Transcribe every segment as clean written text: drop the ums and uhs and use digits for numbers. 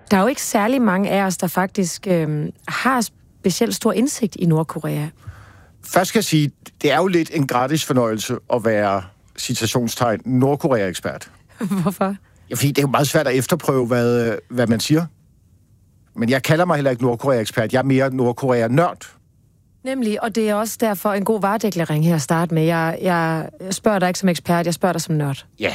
Der er jo ikke særlig mange af os, der faktisk har specielt stor indsigt i Nordkorea. Først skal jeg sige, det er jo lidt en gratis fornøjelse at være, citationstegn, Nordkorea-ekspert. Hvorfor? Ja, fordi det er jo meget svært at efterprøve, hvad man siger. Men jeg kalder mig heller ikke Nordkorea-ekspert. Jeg er mere Nordkorea-nørd. Nemlig, og det er også derfor en god varedeklarering her at starte med. Jeg spørger dig ikke som ekspert, jeg spørger dig som nørd. Ja.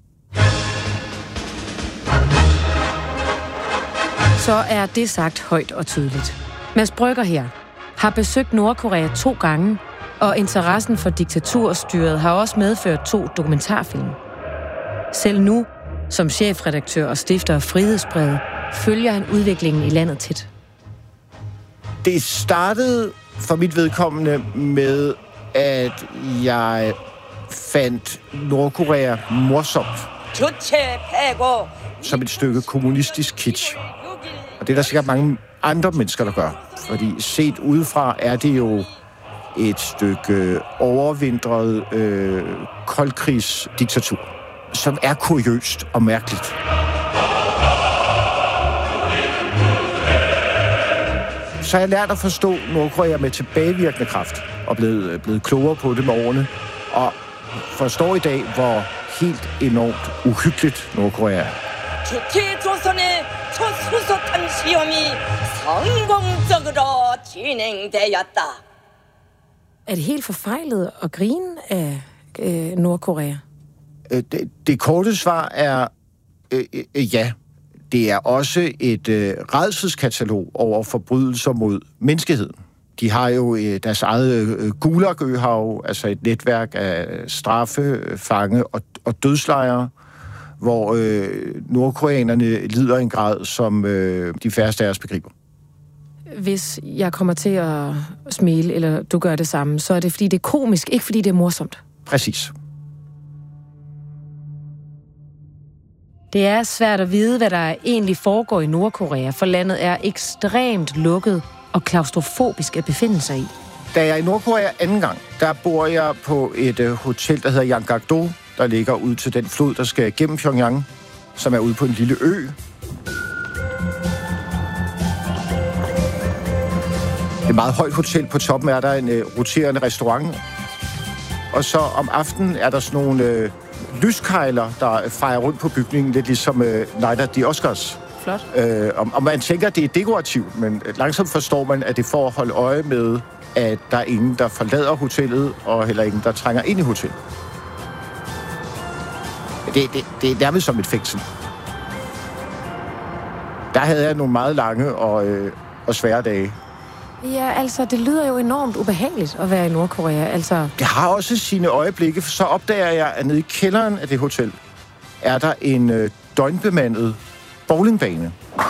Så er det sagt højt og tydeligt. Mads Brügger her har besøgt Nordkorea 2 gange, og interessen for diktaturstyret har også medført 2 dokumentarfilm. Selv nu, som chefredaktør og stifter af Frihedsbrevet, følger han udviklingen i landet tæt. Det startede for mit vedkommende med, at jeg fandt Nordkorea morsomt. Som et stykke kommunistisk kitsch. Og det er der sikkert mange andre mennesker, der gør. Fordi set udefra er det jo et stykke overvintret koldkrigsdiktatur, som er kuriøst og mærkeligt. Så har jeg lært at forstå Nordkorea med tilbagevirkende kraft, og blevet klogere på det med årene, og forstår i dag, hvor helt enormt uhyggeligt Nordkorea er. Er det helt forfejlet at grine af Nordkorea? Det korte svar er ja. Det er også et rædselskatalog over forbrydelser mod menneskeheden. De har jo deres eget Gulag-øhav, altså et netværk af straffe, fange og dødslejre, hvor nordkoreanerne lider en grad, som de færreste af os begriber. Hvis jeg kommer til at smile, eller du gør det samme, så er det, fordi det er komisk, ikke fordi det er morsomt. Præcis. Det er svært at vide, hvad der egentlig foregår i Nordkorea, for landet er ekstremt lukket og klaustrofobisk at befinde sig i. Da jeg er i Nordkorea anden gang, der bor jeg på et hotel, der hedder Yanggakdo, der ligger ud til den flod, der skal gennem Pyongyang, som er ude på en lille ø. Det er et meget højt hotel. På toppen er der en roterende restaurant. Og så om aftenen er der sådan nogle lyskejler, der fejrer rundt på bygningen, lidt ligesom Night at the Oscars. Flot. Og man tænker, at det er dekorativt, men langsomt forstår man, at det får at holde øje med, at der er ingen, der forlader hotellet, og heller ingen, der trænger ind i hotellet. Det er nærmest som et fængsel. Der havde jeg nogle meget lange og svære dage. Ja, altså, det lyder jo enormt ubehageligt at være i Nordkorea. Altså... Det har også sine øjeblikke, for så opdager jeg, at nede i kælderen af det hotel, er der en døgnbemandet bowlingbane,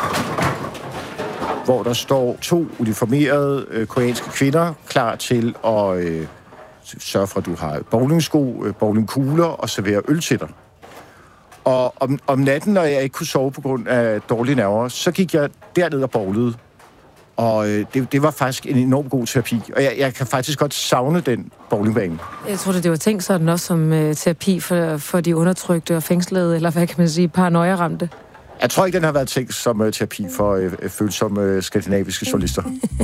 hvor der står 2 uniformerede koreanske kvinder klar til at sørge for, at du har bowlingsko, bowlingkugler og servere øl til dig. Og om natten, når jeg ikke kunne sove på grund af dårlige nerver, så gik jeg derned og bowlede. Og det var faktisk en enormt god terapi. Og jeg kan faktisk godt savne den bowlingbane. Jeg tror, det var tænkt sådan også som terapi for de undertrykte og fængslede, eller hvad kan man sige, paranoia-ramte. Jeg tror ikke, den har været tænkt som terapi for følsomme skandinaviske journalister.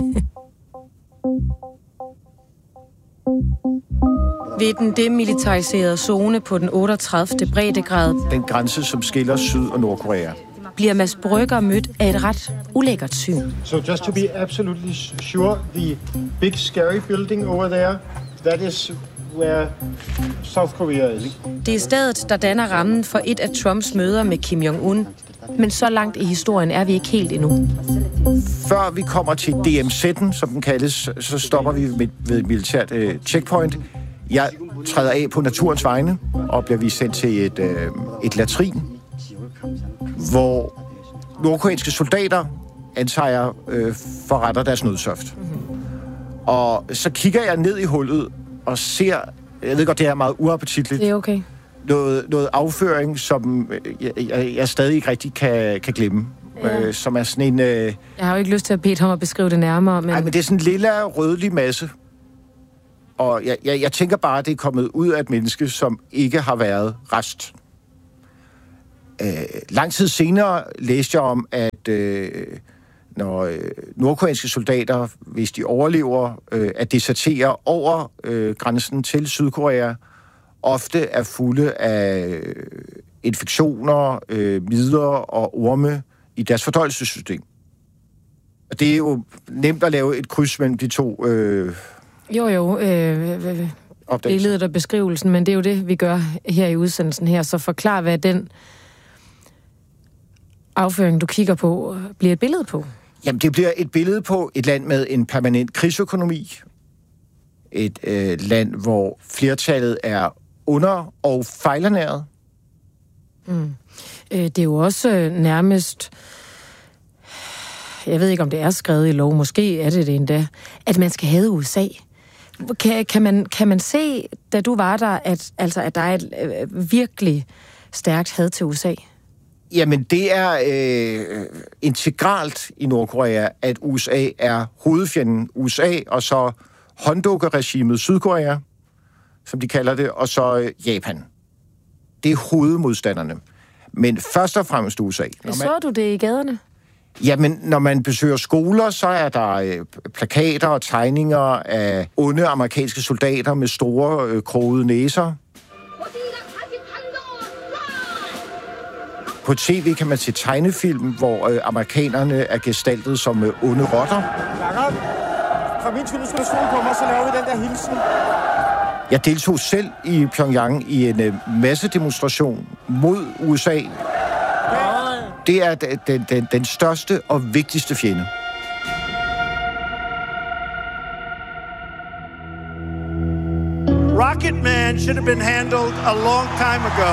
Ved den demilitariserede zone på den 38. breddegrad, den grænse, som skiller Syd- og Nordkorea, bliver Mads Brügger mødt af et ret ulækkert syn. So just to be absolutely sure, the big scary building over there, that is where South Korea is. Det er stedet, der danner rammen for et af Trumps møder med Kim Jong-un. Men så langt i historien er vi ikke helt endnu. Før vi kommer til DMZ'en, som den kaldes, så stopper vi ved et militært checkpoint. Jeg træder af på naturens vegne og bliver vi sendt til et latrin, hvor nordkoreanske soldater, antager jeg, forretter deres nødsøft. Og så kigger jeg ned i hullet og ser, jeg ved godt, det er meget uappetitligt. Det er okay. Noget afføring, som jeg stadig ikke rigtig kan glemme. Ja. Som er sådan en... Jeg har jo ikke lyst til at bede ham at beskrive det nærmere, men... Nej, men det er sådan en lille rødlig masse. Og jeg tænker bare, at det er kommet ud af et menneske, som ikke har været rest. Lang tid senere læste jeg om, at at når nordkoreanske soldater, hvis de overlever at desertere over grænsen til Sydkorea, ofte er fulde af infektioner, midler og orme i deres fordøjelsessystem. Og det er jo nemt at lave et kryds mellem de to billedet og beskrivelsen, men det er jo det, vi gør her i udsendelsen her. Så forklar, hvad den afføring, du kigger på, bliver et billede på. Jamen, det bliver et billede på et land med en permanent krigsøkonomi. Et land, hvor flertallet er under- og fejlernæret. Det er jo også nærmest... Jeg ved ikke, om det er skrevet i lov. Måske er det endda. At man skal hade USA. Kan man se, da du var der, at der er et virkelig stærkt had til USA? Jamen, det er integralt i Nordkorea, at USA er hovedfjenden. USA, og så hånddukkerregimet Sydkorea, som de kalder det, og så Japan. Det er hovedmodstanderne. Men først og fremmest USA. Så du det i gaderne? Jamen, når man besøger skoler, så er der plakater og tegninger af onde amerikanske soldater med store, krogede næser. På tv kan man se tegnefilm, hvor amerikanerne er gestaltet som onde rotter. Jakob, for min skyld, skal du stole på mig, så laver vi den der hilsen. Jeg deltog selv i Pyongyang i en massedemonstration mod USA. Det er den største og vigtigste fjende. Rocket Man should have been handled a long time ago.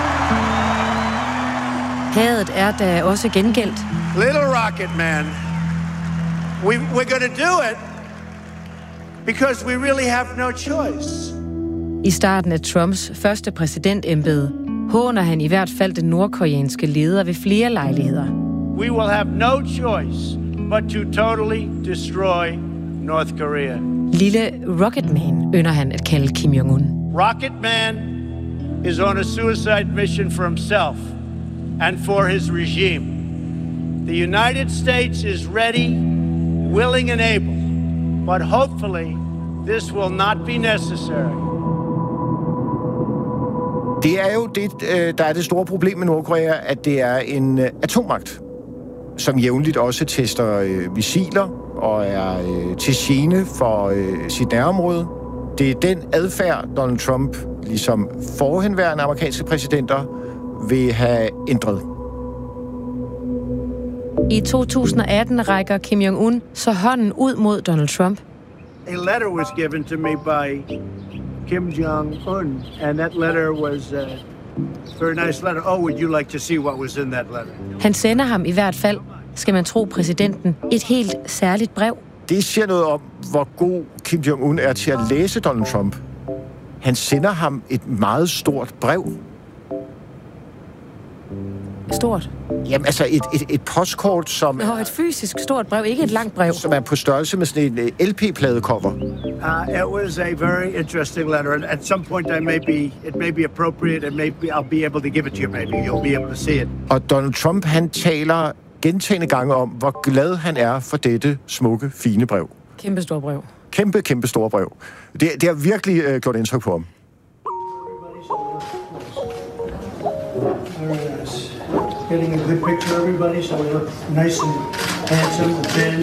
Hadet er da også gengældt. Little Rocket Man, we're going to do it because we really have no choice. I starten af Trumps første præsidentembede håner han i hvert fald den nordkoreanske leder ved flere lejligheder. We will have no choice but to totally destroy North Korea. Lille Rocket Man ynder han at kalde Kim Jong-un. Rocket Man is on a suicide mission for himself and for his regime. The United States is ready, willing and able, but hopefully this will not be necessary. Det er jo det, der er det store problem med Nordkorea, at det er en atommagt, som jævnligt også tester missiler og er til gene for sit nærområde. Det er den adfærd, Donald Trump, ligesom forhenværende amerikanske præsidenter, vil have ændret. I 2018 rækker Kim Jong-un så hånden ud mod Donald Trump. A letter was given to me by Kim Jong-un, and that letter was a very nice letter. Oh, would you like to see what was in that letter? Han sender ham i hvert fald, skal man tro præsidenten, et helt særligt brev. Det siger noget om, hvor god Kim Jong-un er til at læse Donald Trump. Han sender ham et meget stort brev. Stort? Jamen, altså et postkort, som... Et fysisk stort brev, ikke et langt brev. Som er på størrelse med sådan en LP-pladecover. It was a very interesting letter, and at some point it may be appropriate, and maybe I'll be able to give it to you, maybe you'll be able to see it. Og Donald Trump, han taler gentagne gange om, hvor glad han er for dette smukke, fine brev. Kæmpe store brev. Kæmpe store brev. Det har virkelig gjort indtryk på ham. Getting a good picture of everybody, so we look nice and handsome and thin.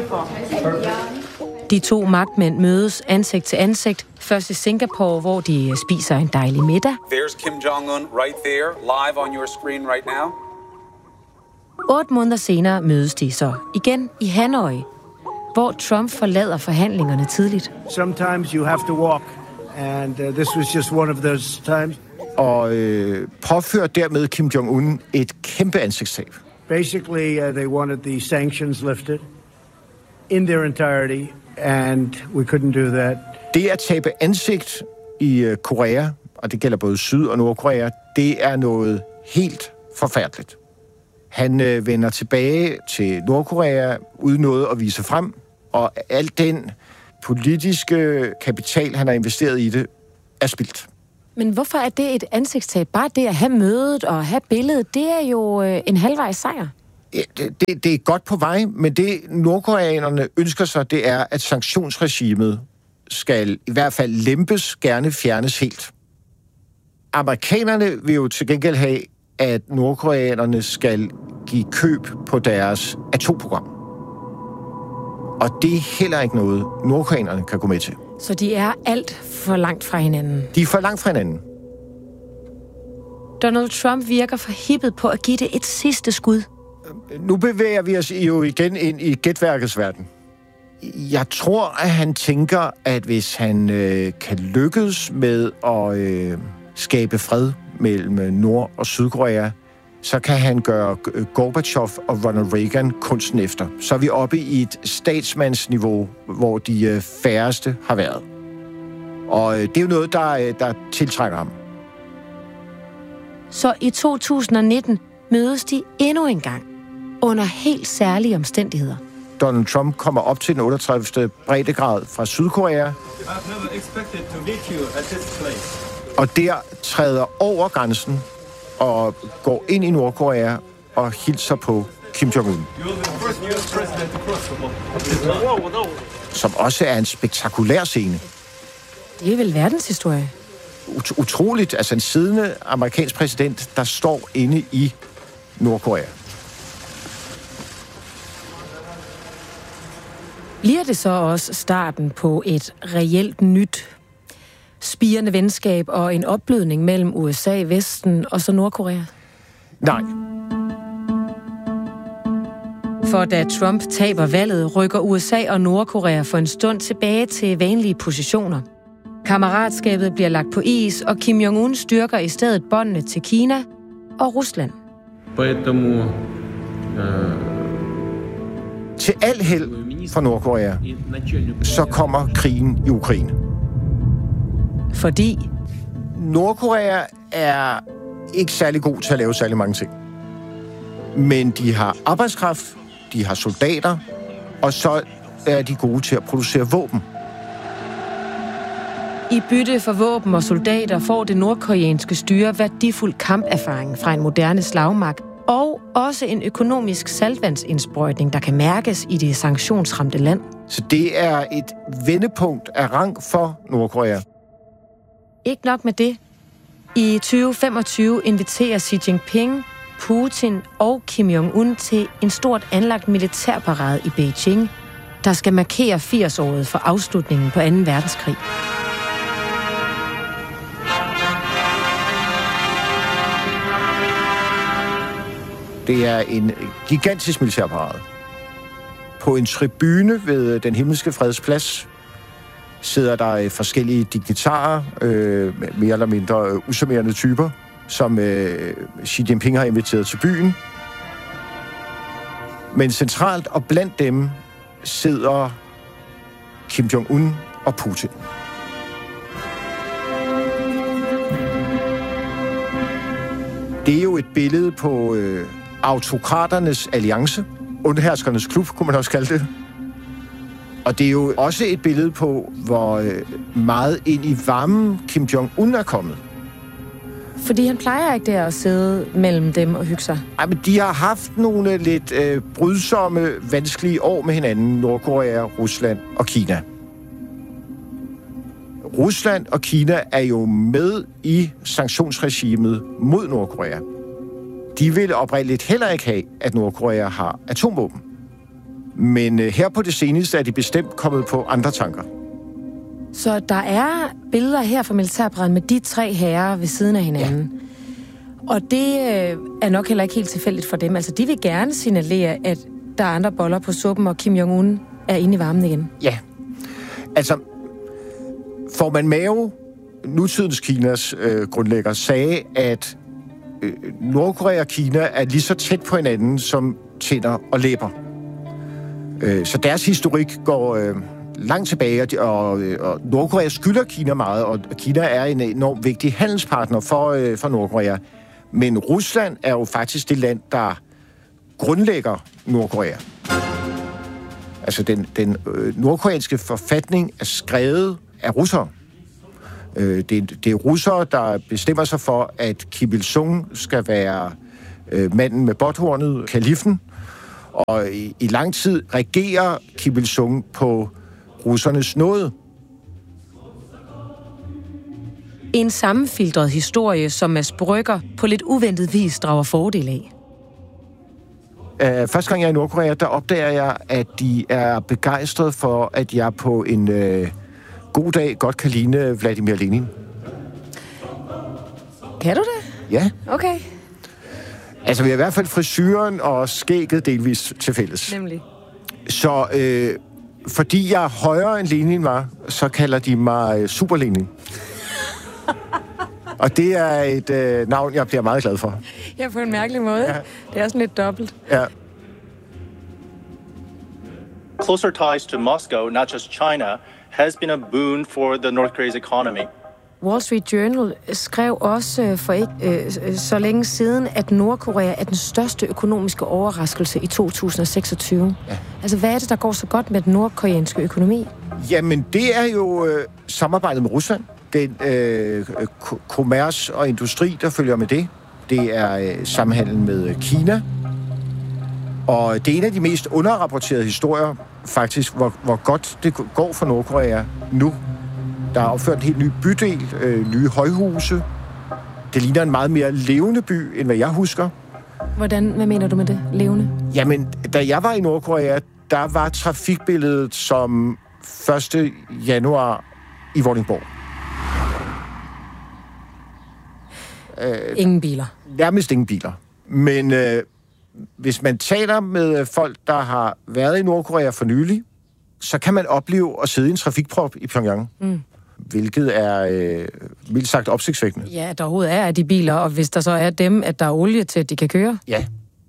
De to magtmænd mødes ansigt til ansigt, først i Singapore, hvor de spiser en dejlig middag. There's Kim Jong-un right there, live on your screen right now. 8 måneder senere mødes de så igen i Hanoi, hvor Trump forlader forhandlingerne tidligt. Sometimes you have to walk, and this was just one of those times. Og påfører dermed Kim Jong-un et kæmpe ansigtstab. Basically, they wanted the sanctions lifted in their entirety, and we couldn't do that. Det at tabe ansigt i Korea, og det gælder både Syd- og Nordkorea, det er noget helt forfærdeligt. Han vender tilbage til Nordkorea uden noget at vise frem, og al den politiske kapital, han har investeret i det, er spildt. Men hvorfor er det et ansigtstab? Bare det at have mødet og have billedet, det er jo en halvvejs sejr. Det er godt på vej, men det nordkoreanerne ønsker sig, det er, at sanktionsregimet skal i hvert fald lempes, gerne fjernes helt. Amerikanerne vil jo til gengæld have, at nordkoreanerne skal give køb på deres atomprogram. Og det er heller ikke noget, nordkoreanerne kan gå med til. Så de er alt for langt fra hinanden? De er for langt fra hinanden. Donald Trump virker forhippet på at give det et sidste skud. Nu bevæger vi os jo igen ind i gætværkets verden. Jeg tror, at han tænker, at hvis han kan lykkes med at skabe fred mellem Nord- og Sydkorea, så kan han gøre Gorbachev og Ronald Reagan kunsten efter. Så er vi oppe i et statsmandsniveau, hvor de færreste har været. Og det er jo noget, der tiltrækker ham. Så i 2019 mødes de endnu en gang, under helt særlige omstændigheder. Donald Trump kommer op til den 38. breddegrad fra Sydkorea. Og der træder over grænsen og går ind i Nordkorea og hilser på Kim Jong-un. Som også er en spektakulær scene. Det er vel verdenshistorie. Utroligt, altså en siddende amerikansk præsident, der står inde i Nordkorea. Bliver det så også starten på et reelt nyt spirende venskab og en opblødning mellem USA, Vesten og så Nordkorea? Nej. For da Trump taber valget, rykker USA og Nordkorea for en stund tilbage til vanlige positioner. Kammeratskabet bliver lagt på is, og Kim Jong-un styrker i stedet båndene til Kina og Rusland. Til al held for Nordkorea, så kommer krigen i Ukraine. Fordi Nordkorea er ikke særlig god til at lave særlig mange ting. Men de har arbejdskraft, de har soldater, og så er de gode til at producere våben. i bytte for våben og soldater får det nordkoreanske styre værdifuld kamperfaring fra en moderne slagmark, og også en økonomisk saltvandsindsprøjtning, der kan mærkes i det sanktionsramte land. Så det er et vendepunkt af rang for Nordkorea. Ikke nok med det. I 2025 inviterer Xi Jinping, Putin og Kim Jong-un til en stort anlagt militærparade i Beijing, der skal markere 80-året for afslutningen på 2. verdenskrig. Det er en gigantisk militærparade. På en tribune ved Den Himmelske Freds Plads sidder der forskellige dignitarer, mere eller mindre usammerende typer, som Xi Jinping har inviteret til byen. Men centralt og blandt dem sidder Kim Jong-un og Putin. Det er jo et billede på autokraternes alliance. Undherskernes klub, kunne man også kalde det. Og det er jo også et billede på, hvor meget ind i varmen Kim Jong-un er kommet. Fordi han plejer ikke der at sidde mellem dem og hygge sig. Ej, men de har haft nogle lidt brydsomme, vanskelige år med hinanden. Nordkorea, Rusland og Kina. Rusland og Kina er jo med i sanktionsregimet mod Nordkorea. De vil oprindeligt heller ikke have, at Nordkorea har atomvåben. Men her på det seneste er de bestemt kommet på andre tanker. Så der er billeder her fra militærparaden med de 3 herrer ved siden af hinanden. Ja. Og det er nok heller ikke helt tilfældigt for dem. Altså, de vil gerne signalere, at der er andre boller på suppen, og Kim Jong-un er inde i varmen igen. Ja. Altså, formand Mao, nutidens Kinas grundlægger, sagde, at Nordkorea og Kina er lige så tæt på hinanden som tænder og læber. Så deres historik går langt tilbage, og Nordkorea skylder Kina meget, og Kina er en enormt vigtig handelspartner for Nordkorea. Men Rusland er jo faktisk det land, der grundlægger Nordkorea. Altså, den nordkoreanske forfatning er skrevet af russere. Det er russere, der bestemmer sig for, at Kim Il-sung skal være manden med båthornet, kalifen, og i lang tid regerer Kim Il-sung på russernes nåde. En sammenfiltret historie, som Mads Brügger på lidt uventet vis drager fordel af. Første gang jeg er i Nordkorea, der opdager jeg, at de er begejstrede for, at jeg på en god dag godt kan ligne Vladimir Lenin. Kan du det? Ja. Okay. Altså, vi har i hvert fald frisyren og skægget delvis til fælles. Nemlig. Så fordi jeg er højere end Lenin var, så kalder de mig Super Lenin. Og det er et navn, jeg bliver meget glad for. Ja, på en mærkelig måde. Ja. Det er sådan lidt dobbelt. Ja. Closer ties to Moscow, not just China, has been a boon for the North Korea's economy. Wall Street Journal skrev også for ikke så længe siden, at Nordkorea er den største økonomiske overraskelse i 2026. Ja. Altså, hvad er det, der går så godt med den nordkoreanske økonomi? Jamen, det er jo samarbejdet med Rusland. Den kommers og industri, der følger med det. Det er samhandel med Kina. Og det er en af de mest underrapporterede historier, faktisk, hvor godt det går for Nordkorea nu. Der er opført en helt ny bydel, nye højhuse. Det ligner en meget mere levende by, end hvad jeg husker. Hvad mener du med det, levende? Jamen, da jeg var i Nordkorea, der var trafikbilledet som 1. januar i Vordingborg. Ingen biler. Nærmest ingen biler. Men hvis man taler med folk, der har været i Nordkorea for nylig, så kan man opleve at sidde i en trafikprop i Pyongyang. Mm. Hvilket er mildt sagt opsigtsvækkende. Ja, der overhovedet er de biler, og hvis der så er dem, at der er olie til, at de kan køre. Ja.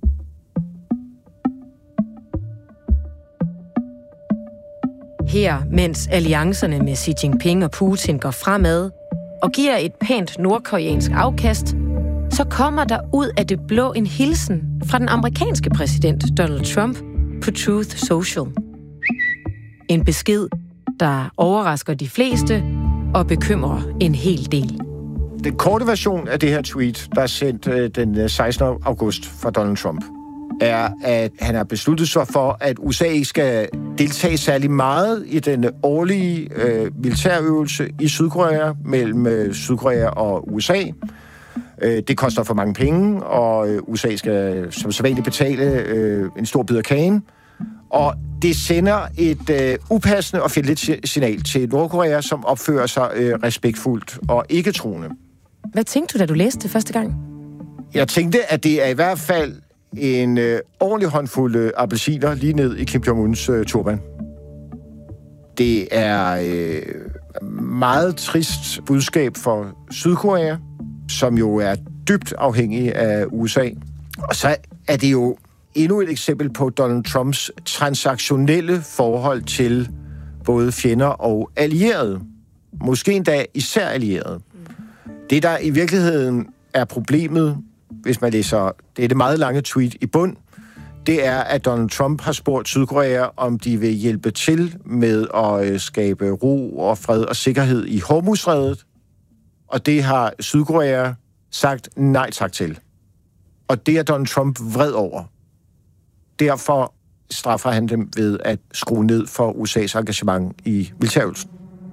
Her, mens alliancerne med Xi Jinping og Putin går fremad og giver et pænt nordkoreansk afkast, så kommer der ud af det blå en hilsen fra den amerikanske præsident Donald Trump på Truth Social. En besked, der overrasker de fleste og bekymrer en hel del. Den korte version af det her tweet, der er sendt den 16. august fra Donald Trump, er, at han har besluttet sig for, at USA ikke skal deltage særlig meget i den årlige militærøvelse i Sydkorea mellem Sydkorea og USA. Det koster for mange penge, og USA skal som sædvanligt betale en stor bid af kagen. Og det sender et upassende og fjendtligt signal til Nordkorea, som opfører sig respektfuldt og ikke troende. Hvad tænkte du, da du læste det første gang? Jeg tænkte, at det er i hvert fald en ordentlig håndfuld appelsiner lige ned i Kim Jong-uns turban. Det er meget trist budskab for Sydkorea, som jo er dybt afhængig af USA. Og så er det jo endnu et eksempel på Donald Trumps transaktionelle forhold til både fjender og allierede. Måske endda især allierede. Det, der i virkeligheden er problemet, hvis man læser det meget lange tweet i bund, det er, at Donald Trump har spurgt Sydkorea, om de vil hjælpe til med at skabe ro og fred og sikkerhed i Hormuzstrædet. Og det har Sydkorea sagt nej tak til. Og det er Donald Trump vred over. Derfor straffer han dem ved at skrue ned for USA's engagement i militærøvelsen.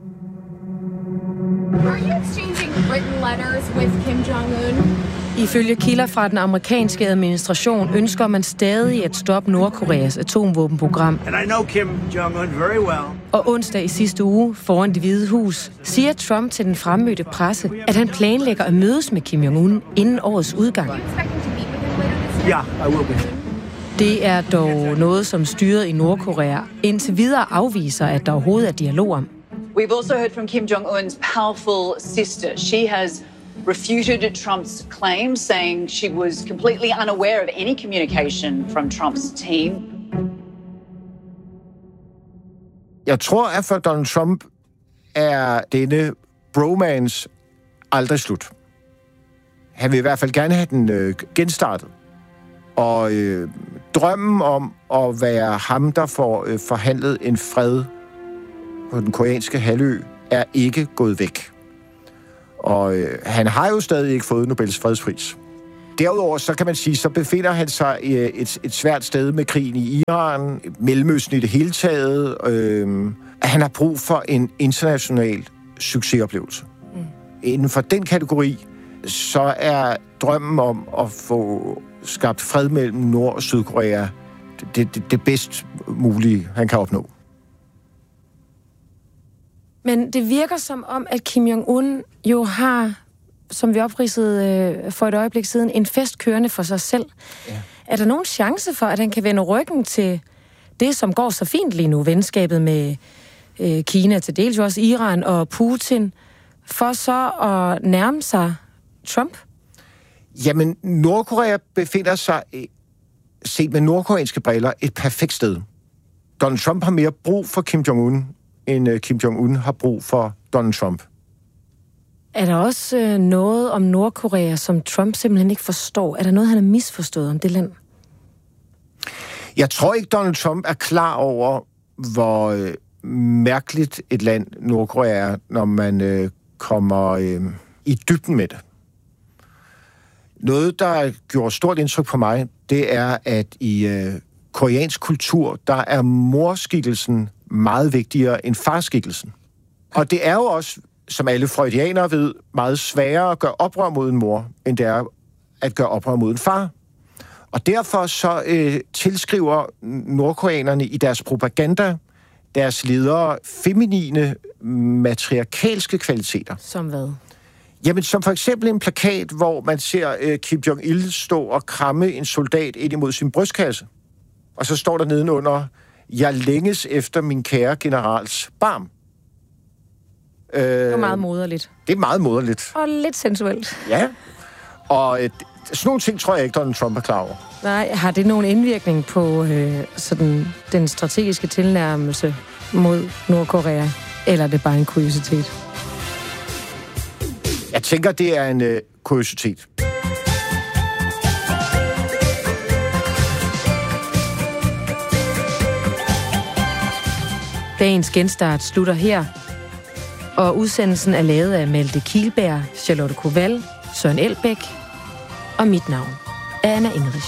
Are you exchanging written letters with Kim Jong-un? Ifølge kilder fra den amerikanske administration ønsker man stadig at stoppe Nordkoreas atomvåbenprogram. And I know Kim Jong-un very well. Og onsdag i sidste uge foran Det Hvide Hus siger Trump til den fremmødte presse, at han planlægger at mødes med Kim Jong-un inden årets udgang. Yeah, I will be. Det er dog noget, som styret i Nordkorea indtil videre afviser, at der overhovedet er dialog om. We've also heard from Kim Jong-un's powerful sister. She has refuted Trump's claims, saying she was completely unaware of any communication from Trump's team. Jeg tror, at for Donald Trump er denne bromance aldrig slut. Han vil i hvert fald gerne have den genstartet. Og drømmen om at være ham, der får forhandlet en fred på den koreanske halvø, er ikke gået væk. Og han har jo stadig ikke fået Nobels fredspris. Derudover, så kan man sige, så befinder han sig et svært sted med krigen i Iran, Mellemøsten i det hele taget. Han har brug for en international succesoplevelse. Inden for den kategori, så er drømmen om at få skabt fred mellem Nord- og Sydkorea det bedst mulige, han kan opnå. Men det virker som om, at Kim Jong-un jo har, som vi opridsede for et øjeblik siden, en fest kørende for sig selv. Ja. Er der nogen chance for, at han kan vende ryggen til det, som går så fint lige nu, venskabet med Kina, til dels også Iran og Putin, for så at nærme sig Trump? Jamen, Nordkorea befinder sig, set med nordkoreanske briller, et perfekt sted. Donald Trump har mere brug for Kim Jong-un, end Kim Jong-un har brug for Donald Trump. Er der også noget om Nordkorea, som Trump simpelthen ikke forstår? Er der noget, han har misforstået om det land? Jeg tror ikke, Donald Trump er klar over, hvor mærkeligt et land Nordkorea er, når man kommer i dybden med det. Noget, der gjorde stort indtryk på mig, det er, at i koreansk kultur, der er morskikkelsen meget vigtigere end farskikkelsen. Og det er jo også, som alle freudianere ved, meget sværere at gøre oprør mod en mor, end det er at gøre oprør mod en far. Og derfor så tilskriver nordkoreanerne i deres propaganda deres ledere feminine, matriarkalske kvaliteter. Som hvad? Jamen, som for eksempel en plakat, hvor man ser Kim Jong-il stå og kramme en soldat ind imod sin brystkasse. Og så står der nedenunder, jeg længes efter min kære generals barm. Det er meget moderligt. Det er meget moderligt. Og lidt sensuelt. Ja, og sådan nogle ting tror jeg ikke, Donald Trump er klar over. Nej, har det nogen indvirkning på sådan den strategiske tilnærmelse mod Nordkorea? Eller er det bare en kuriositet? Jeg tænker, det er en kuriositet. Dagens genstart slutter her, og udsendelsen er lavet af Malte Kielberg, Charlotte Koval, Søren Elbæk, og mit navn er Anna Inrich.